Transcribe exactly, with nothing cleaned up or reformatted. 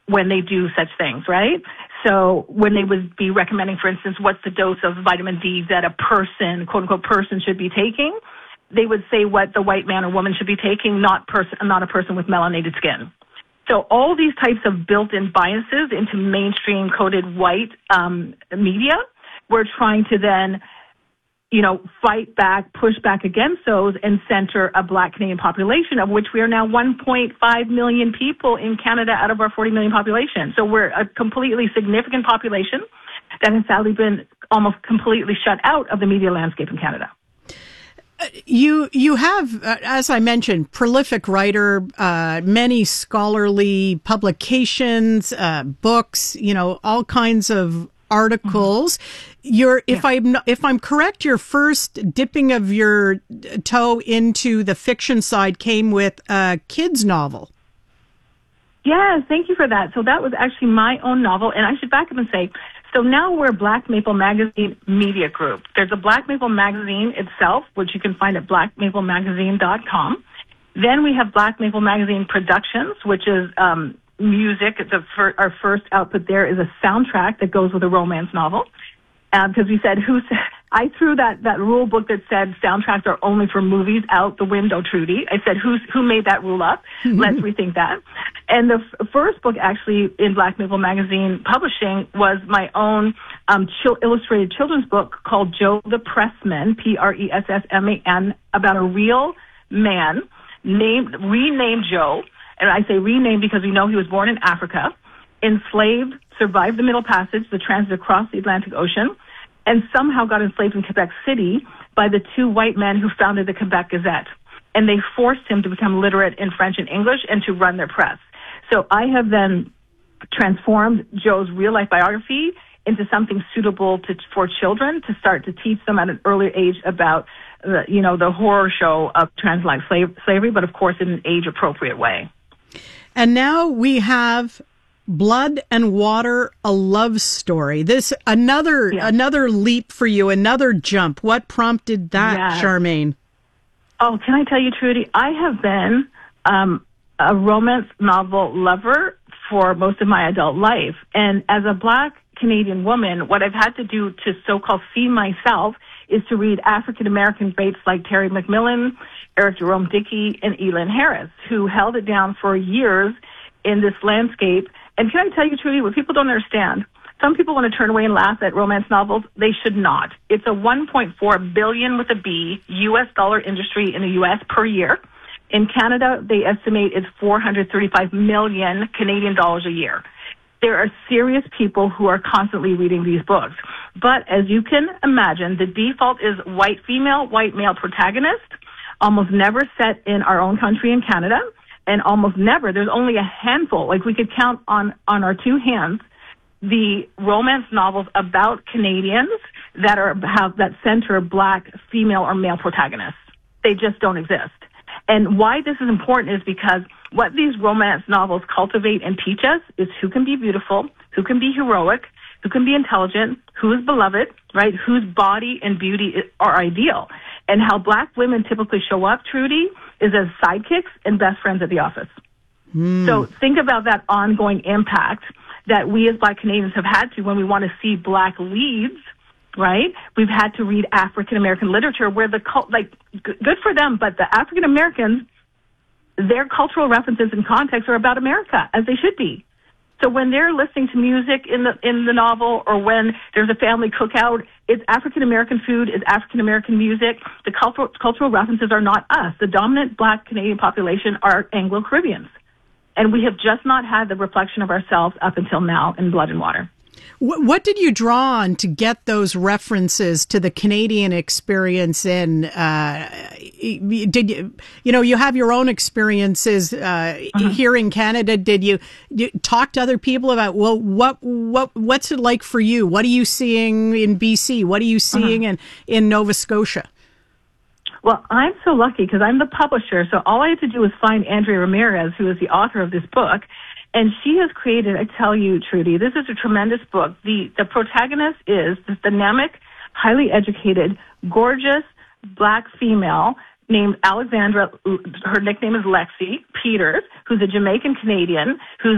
when they do such things, right? So when they would be recommending, for instance, what's the dose of vitamin D that a person, quote unquote, person should be taking, they would say what the white man or woman should be taking, not person, not a person with melanated skin. So all these types of built-in biases into mainstream coded white um, media, we're trying to then, you know, fight back, push back against those and center a Black Canadian population, of which we are now one point five million people in Canada out of our forty million population. So we're a completely significant population that has sadly been almost completely shut out of the media landscape in Canada. You you have, uh, as I mentioned, prolific writer, uh, many scholarly publications, uh, books, you know, all kinds of articles. Mm-hmm. Your, if yeah. I'm if I'm correct, your first dipping of your toe into the fiction side came with a kids novel. Yes, thank you for that. So that was actually my own novel, and I should back up and say, so now we're Black Maple Magazine Media Group. There's a Black Maple Magazine itself, which you can find at black maple magazine dot com. Then we have Black Maple Magazine Productions, which is um, music. The fir- our first output there is a soundtrack that goes with a romance novel. Because uh, we said, who said, I threw that, that rule book that said soundtracks are only for movies out the window, Trudy. I said, who's, who made that rule up? Let's rethink that. And the f- first book actually in Black Maple Magazine Publishing was my own um, chil- illustrated children's book called Joe the Pressman, P R E S S M A N, about a real man named, renamed Joe. And I say renamed because we know he was born in Africa, enslaved, survived the Middle Passage, the transit across the Atlantic Ocean, and somehow got enslaved in Quebec City by the two white men who founded the Quebec Gazette. And they forced him to become literate in French and English and to run their press. So I have then transformed Joe's real-life biography into something suitable to, for children to start to teach them at an early age about, the, you know, the horror show of transatlantic slave, slavery, but of course in an age-appropriate way. And now we have Blood and Water, a love story. This another yeah. another leap for you, another jump. What prompted that, yeah. Charmaine? Oh, can I tell you, Trudy? I have been um, a romance novel lover for most of my adult life, and as a Black Canadian woman, what I've had to do to so-called see myself is to read African American greats like Terry McMillan, Eric Jerome Dickey, and Elin Harris, who held it down for years in this landscape. And can I tell you, Trudy, what people don't understand, some people want to turn away and laugh at romance novels. They should not. It's a one point four billion with a B U S dollar industry in the U S per year. In Canada, they estimate it's four hundred thirty-five million Canadian dollars a year. There are serious people who are constantly reading these books. But as you can imagine, the default is white female, white male protagonist, almost never set in our own country in Canada. And almost never, there's only a handful, like we could count on, on our two hands, the romance novels about Canadians that are have that center Black female or male protagonists. They just don't exist. And why this is important is because what these romance novels cultivate and teach us is who can be beautiful, who can be heroic, who can be intelligent, who is beloved, right? Whose body and beauty are ideal. And how Black women typically show up, Trudy, is as sidekicks and best friends at the office. Mm. So think about that ongoing impact that we as Black Canadians have had to when we want to see Black leads, right? We've had to read African American literature where the cult, like, g- good for them, but the African Americans, their cultural references and context are about America, as they should be. So when they're listening to music in the in the novel, or when there's a family cookout, it's African American food, it's African American music. The cultural cultural references are not us. The dominant Black Canadian population are Anglo Caribbeans, and we have just not had the reflection of ourselves up until now in Blood and Water. What did you draw on to get those references to the Canadian experience in, uh, did you, you know, you have your own experiences, uh, uh-huh. here in Canada. Did you, you talk to other people about, well, what, what, what's it like for you? What are you seeing in B C? What are you seeing uh-huh. in, in Nova Scotia? Well, I'm so lucky because I'm the publisher. So all I had to do was find Andrea Ramirez, who is the author of this book. And she has created, I tell you, Trudy, this is a tremendous book. The the protagonist is this dynamic, highly educated, gorgeous Black female named Alexandra. Her nickname is Lexi Peters, who's a Jamaican Canadian, who's